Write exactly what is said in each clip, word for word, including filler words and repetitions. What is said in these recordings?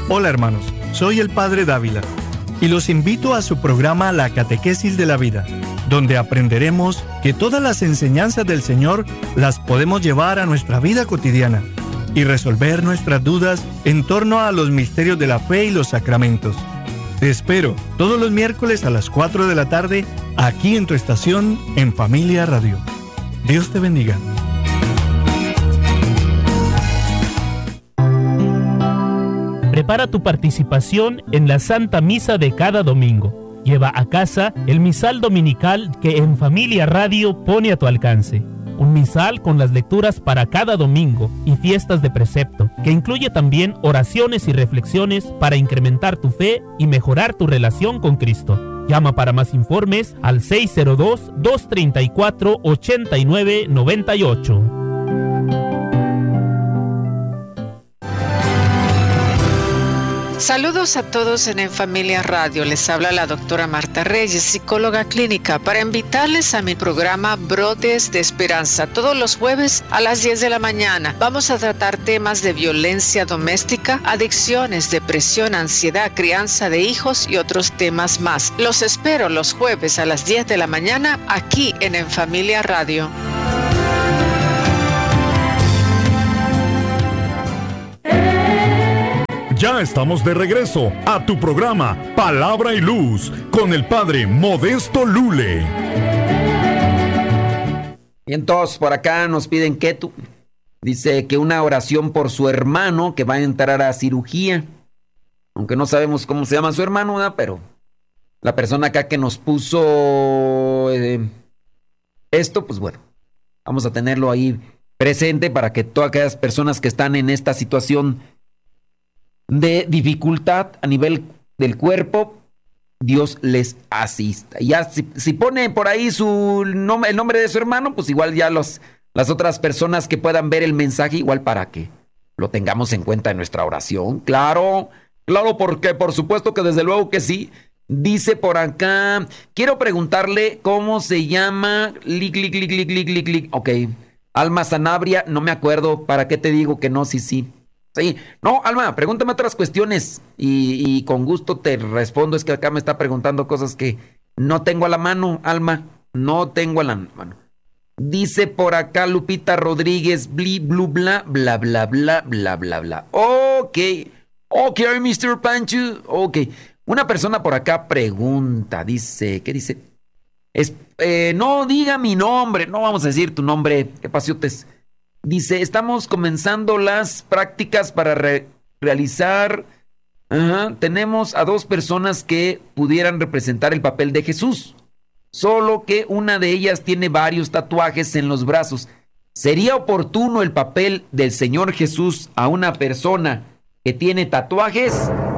Hola hermanos, soy el Padre Dávila y los invito a su programa La Catequesis de la Vida, donde aprenderemos que todas las enseñanzas del Señor las podemos llevar a nuestra vida cotidiana y resolver nuestras dudas en torno a los misterios de la fe y los sacramentos. Te espero todos los miércoles a las cuatro de la tarde aquí en tu estación en Familia Radio. Dios te bendiga. Prepara tu participación en la Santa Misa de cada domingo. Lleva a casa el misal dominical que en Familia Radio pone a tu alcance. Un misal con las lecturas para cada domingo y fiestas de precepto, que incluye también oraciones y reflexiones para incrementar tu fe y mejorar tu relación con Cristo. Llama para más informes al seis cero dos, dos tres cuatro, ocho nueve nueve ocho. Saludos a todos en En Familia Radio. Les habla la doctora Marta Reyes, psicóloga clínica, para invitarles a mi programa Brotes de Esperanza. Todos los jueves a las diez de la mañana vamos a tratar temas de violencia doméstica, adicciones, depresión, ansiedad, crianza de hijos y otros temas más. Los espero los jueves a las diez de la mañana aquí en En Familia Radio. Ya estamos de regreso a tu programa Palabra y Luz con el Padre Modesto Lule. Bien, todos por acá nos piden que tú. Dice que una oración por su hermano que va a entrar a cirugía. Aunque no sabemos cómo se llama su hermano, ¿verdad? Pero la persona acá que nos puso eh, esto, pues bueno, vamos a tenerlo ahí presente para que todas aquellas personas que están en esta situación de dificultad a nivel del cuerpo, Dios les asista. Ya si, si pone por ahí su nombre, el nombre de su hermano, pues igual ya los, las otras personas que puedan ver el mensaje, igual para que lo tengamos en cuenta en nuestra oración. Claro, claro, porque por supuesto que desde luego que sí. Dice por acá, quiero preguntarle cómo se llama. Lic, lic, lic, lic, lic, lic, lic. Ok, Alma Sanabria, no me acuerdo. ¿Para qué te digo que no? Sí, sí. Sí, no, Alma, pregúntame otras cuestiones y, y con gusto te respondo. Es que acá me está preguntando cosas que no tengo a la mano, Alma, no tengo a la mano. Dice por acá Lupita Rodríguez, bli, blu, bla, bla, bla, bla, bla, bla, bla. Ok, ok, mister Pancho, ok. Una persona por acá pregunta, dice, ¿qué dice? Es, eh, no diga mi nombre, no vamos a decir tu nombre, qué pasiotes. Dice, estamos comenzando las prácticas para re- realizar... Ajá, tenemos a dos personas que pudieran representar el papel de Jesús, solo que una de ellas tiene varios tatuajes en los brazos. ¿Sería oportuno el papel del Señor Jesús a una persona que tiene tatuajes?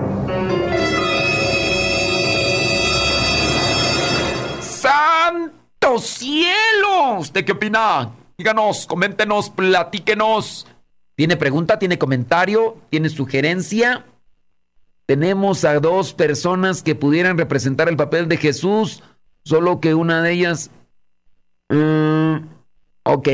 ¡Santo cielo! ¿Usted qué opina? Díganos, coméntenos, platíquenos. ¿Tiene pregunta? ¿Tiene comentario? ¿Tiene sugerencia? Tenemos a dos personas que pudieran representar el papel de Jesús, solo que una de ellas... Mm, ok.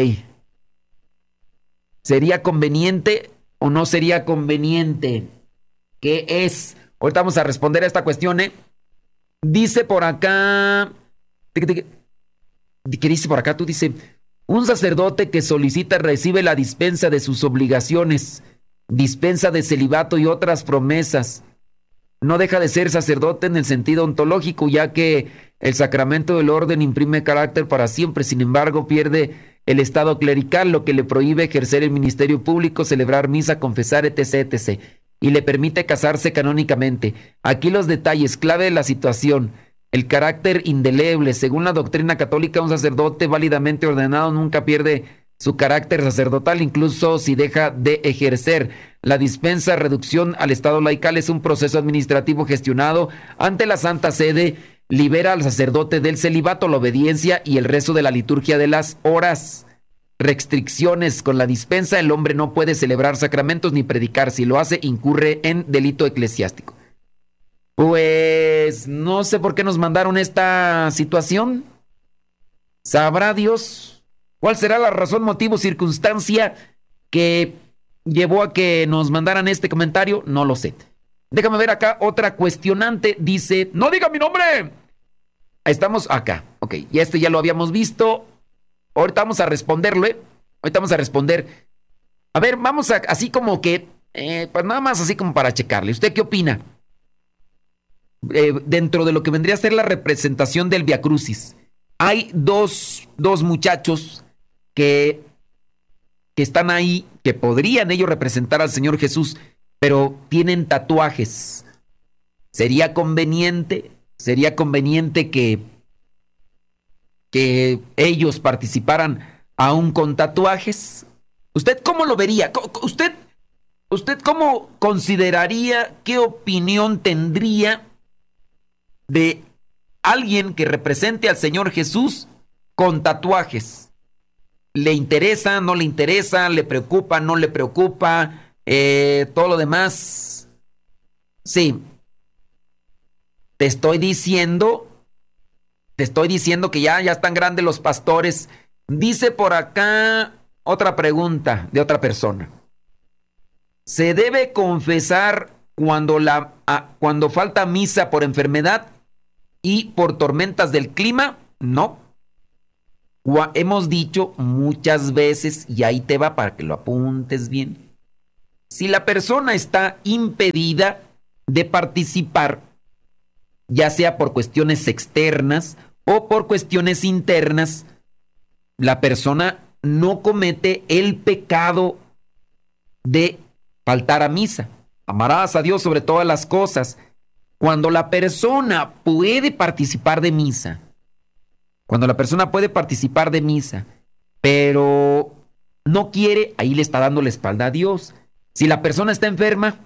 ¿Sería conveniente o no sería conveniente? ¿Qué es? Ahorita vamos a responder a esta cuestión, ¿eh? Dice por acá... ¿Qué dice por acá? Tú dice... Un sacerdote que solicita recibe la dispensa de sus obligaciones, dispensa de celibato y otras promesas. No deja de ser sacerdote en el sentido ontológico, ya que el sacramento del orden imprime carácter para siempre. Sin embargo, pierde el estado clerical, lo que le prohíbe ejercer el ministerio público, celebrar misa, confesar, etc, etcétera. Y le permite casarse canónicamente. Aquí los detalles clave de la situación. El carácter indeleble. Según la doctrina católica, un sacerdote válidamente ordenado nunca pierde su carácter sacerdotal, incluso si deja de ejercer. La dispensa reducción al estado laical es un proceso administrativo gestionado ante la Santa Sede. Libera al sacerdote del celibato, la obediencia y el rezo de la liturgia de las horas. Restricciones. Con la dispensa el hombre no puede celebrar sacramentos ni predicar. Si lo hace, incurre en delito eclesiástico. Pues no sé por qué nos mandaron esta situación. ¿Sabrá Dios cuál será la razón, motivo, circunstancia que llevó a que nos mandaran este comentario? No lo sé. Déjame ver acá otra cuestionante. Dice, no diga mi nombre. Estamos acá. Ok, y este ya lo habíamos visto. Ahorita vamos a responderlo, ¿eh? Ahorita vamos a responder. A ver, vamos a, así como que, eh, pues nada más así como para checarle. ¿Usted qué opina? Eh, dentro de lo que vendría a ser la representación del Via Crucis, hay dos, dos muchachos que, que están ahí, que podrían ellos representar al Señor Jesús, pero tienen tatuajes. ¿Sería conveniente? ¿Sería conveniente que, que ellos participaran aún con tatuajes? ¿Usted cómo lo vería? ¿Usted, usted cómo consideraría, qué opinión tendría de alguien que represente al Señor Jesús con tatuajes? ¿Le interesa, no le interesa, le preocupa, no le preocupa, eh, todo lo demás? Sí. Te estoy diciendo, te estoy diciendo que ya, ya están grandes los pastores. Dice por acá otra pregunta de otra persona. ¿Se debe confesar cuando, la, ah, cuando falta misa por enfermedad y por tormentas del clima? No. Hemos dicho muchas veces, y ahí te va para que lo apuntes bien. Si la persona está impedida de participar, ya sea por cuestiones externas o por cuestiones internas, la persona no comete el pecado de faltar a misa. Amarás a Dios sobre todas las cosas. Cuando la persona puede participar de misa, cuando la persona puede participar de misa, pero no quiere, ahí le está dando la espalda a Dios. Si la persona está enferma,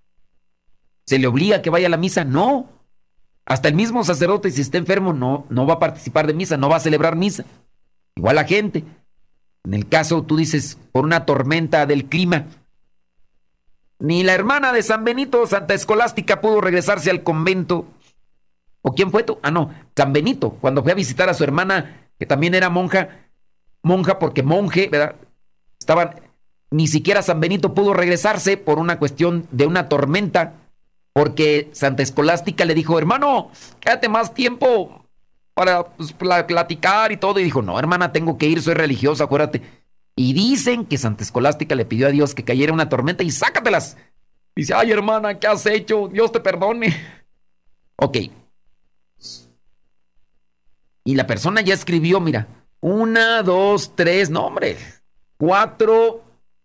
¿se le obliga a que vaya a la misa? No. Hasta el mismo sacerdote, si está enfermo, no, no va a participar de misa, no va a celebrar misa. Igual la gente. En el caso, tú dices, por una tormenta del clima, ni la hermana de San Benito, Santa Escolástica, pudo regresarse al convento. ¿O quién fue tú? Ah, no, San Benito, cuando fue a visitar a su hermana, que también era monja, monja porque monje, ¿verdad? Estaban, ni siquiera San Benito pudo regresarse por una cuestión de una tormenta, porque Santa Escolástica le dijo, hermano, quédate más tiempo para pues, platicar y todo. Y dijo, no, hermana, tengo que ir, soy religiosa, acuérdate. Y dicen que Santa Escolástica le pidió a Dios que cayera una tormenta y sácatelas. Dice, ay, hermana, ¿qué has hecho? Dios te perdone. Ok. Y la persona ya escribió, mira, una, dos, tres, no, hombre, cuatro,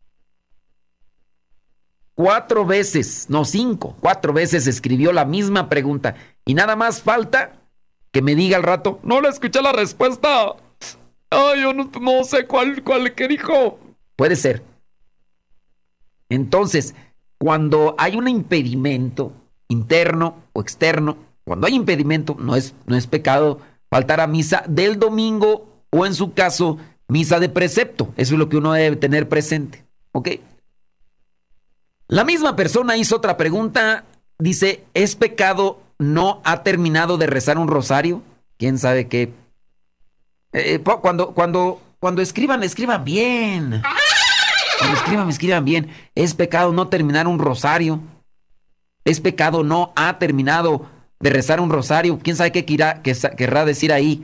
cuatro veces, no, cinco, cuatro veces escribió la misma pregunta. Y nada más falta que me diga al rato, no le escuché la respuesta. Ay, yo no, no sé cuál, cuál que dijo. Puede ser. Entonces, cuando hay un impedimento interno o externo, cuando hay impedimento, no es, no es pecado faltar a misa del domingo o, en su caso, misa de precepto. Eso es lo que uno debe tener presente. ¿Ok? La misma persona hizo otra pregunta. Dice, ¿es pecado no ha terminado de rezar un rosario? ¿Quién sabe qué? Eh, cuando, cuando, cuando escriban, escriban bien. Cuando escriban, escriban bien. ¿Es pecado no terminar un rosario? ¿Es pecado no ha terminado de rezar un rosario? ¿Quién sabe qué querrá, qué querrá decir ahí?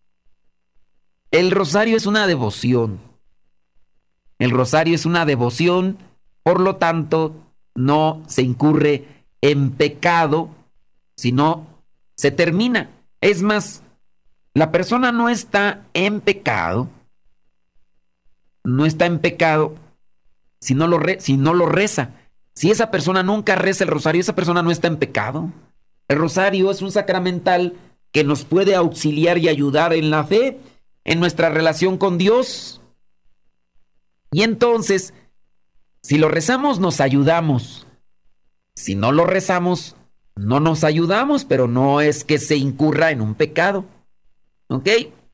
El rosario es una devoción. El rosario es una devoción, por lo tanto, no se incurre en pecado, sino se termina. Es más, la persona no está en pecado, no está en pecado si no lo, re, si no lo reza. Si esa persona nunca reza el rosario, esa persona no está en pecado. El rosario es un sacramental que nos puede auxiliar y ayudar en la fe, en nuestra relación con Dios. Y entonces, si lo rezamos, nos ayudamos. Si no lo rezamos, no nos ayudamos, pero no es que se incurra en un pecado. ¿Ok?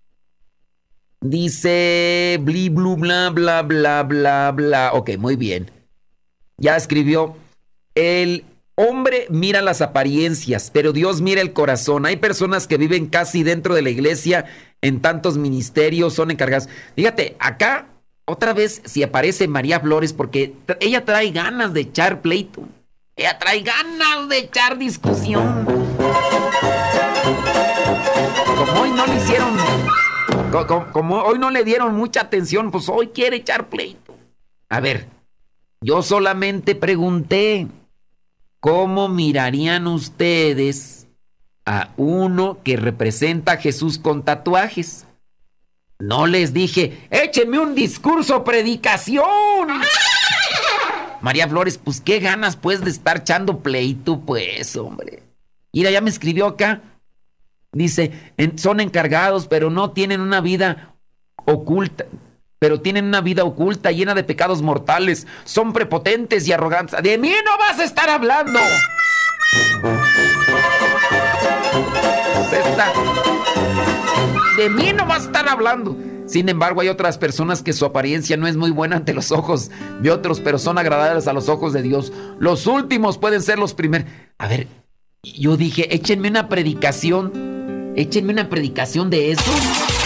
Dice, bli, blu, bla, bla, bla, bla, bla. Ok, muy bien. Ya escribió, el hombre mira las apariencias, pero Dios mira el corazón. Hay personas que viven casi dentro de la iglesia, en tantos ministerios, son encargadas. Fíjate, acá, otra vez, si aparece María Flores, porque ella trae ganas de echar pleito. Ella trae ganas de echar discusión. Como hoy no le hicieron, como, como hoy no le dieron mucha atención, pues hoy quiere echar pleito. A ver, yo solamente pregunté, ¿cómo mirarían ustedes a uno que representa a Jesús con tatuajes? No les dije, échenme un discurso, predicación. María Flores, pues qué ganas pues de estar echando pleito, pues, hombre. Mira, ya me escribió acá. Dice, en, son encargados, pero no tienen una vida oculta. Pero tienen una vida oculta, llena de pecados mortales. Son prepotentes y arrogantes. De mí no vas a estar hablando. De mí no vas a estar hablando. Sin embargo, hay otras personas que su apariencia no es muy buena ante los ojos de otros, pero son agradables a los ojos de Dios. Los últimos pueden ser los primeros. A ver, yo dije, échenme una predicación. Échenme una predicación de eso.